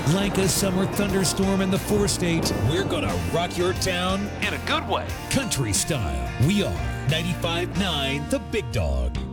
Like a summer thunderstorm in the four-state, we're gonna rock your town in a good way. Country style. We are 95.9 The Big Dog.